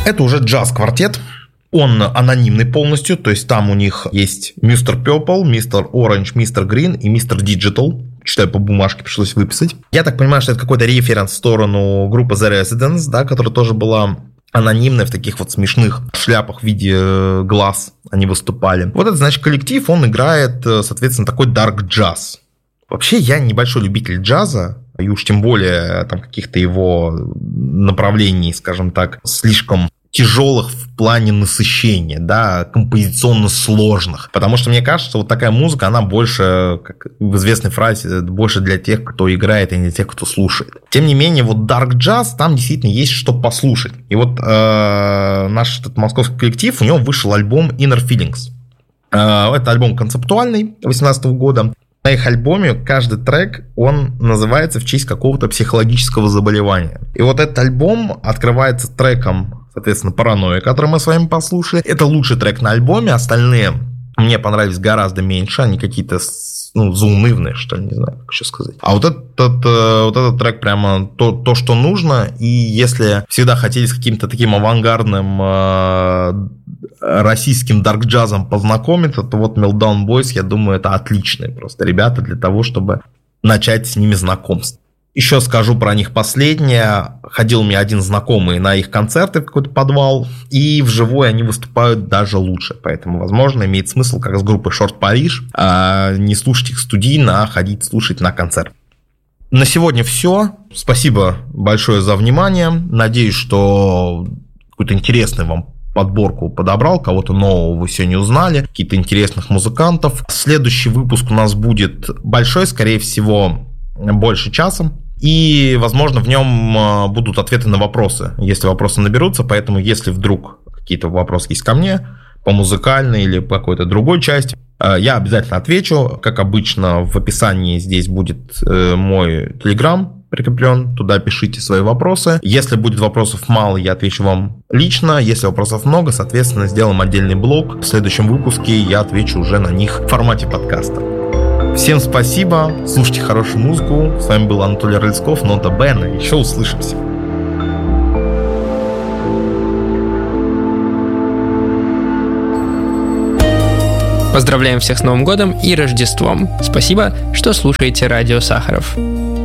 Это уже джаз-квартет. Он анонимный полностью, то есть там у них есть Mr. Purple, Mr. Orange, Mr. Green и Mr. Digital. Читаю по бумажке, пришлось выписать. Я так понимаю, что это какой-то референс в сторону группы The Residents, да, которая тоже была анонимная, в таких вот смешных шляпах в виде глаз они выступали. Вот это, значит, коллектив, он играет, соответственно, такой дарк джаз. Вообще, я небольшой любитель джаза, и уж тем более там каких-то его направлений, скажем так, слишком тяжелых в плане насыщения, да, композиционно сложных. Потому что мне кажется, вот такая музыка, она больше, как в известной фразе, больше для тех, кто играет, а не для тех, кто слушает. Тем не менее, вот Dark Jazz, там действительно есть что послушать. И вот наш этот московский коллектив, у него вышел альбом Inner Feelings. Это альбом концептуальный 2018 года. На их альбоме каждый трек, он называется в честь какого-то психологического заболевания. И вот этот альбом открывается треком, соответственно, «Паранойя», который мы с вами послушали. Это лучший трек на альбоме, остальные мне понравились гораздо меньше, они какие-то, заунывные, что ли, не знаю, как еще сказать. А вот этот трек прямо то, что нужно, и если всегда хотели с каким-то таким авангардным российским дарк-джазом познакомиться, то вот Meltdown Boys, я думаю, это отличные просто ребята для того, чтобы начать с ними знакомство. Еще скажу про них последнее. Ходил у меня один знакомый на их концерты в какой-то подвал, и вживую они выступают даже лучше. Поэтому, возможно, имеет смысл, как с группой Short Париж, не слушать их студийно, а ходить слушать на концерт. На сегодня все. Спасибо большое за внимание. Надеюсь, что какой-то интересный вам подборку подобрал, кого-то нового вы сегодня узнали, каких-то интересных музыкантов. Следующий выпуск у нас будет большой, скорее всего, больше часа. И, возможно, в нем будут ответы на вопросы, если вопросы наберутся. Поэтому, если вдруг какие-то вопросы есть ко мне по музыкальной или по какой-то другой части, я обязательно отвечу. Как обычно, в описании здесь будет мой Telegram прикреплен. Туда пишите свои вопросы. Если будет вопросов мало, я отвечу вам лично. Если вопросов много, соответственно, сделаем отдельный блог. В следующем выпуске я отвечу уже на них в формате подкаста. Всем спасибо, слушайте хорошую музыку. С вами был Анатолий Рыльсков, Нота Бена. Еще услышимся. Поздравляем всех с Новым годом и Рождеством. Спасибо, что слушаете Радио Сахаров.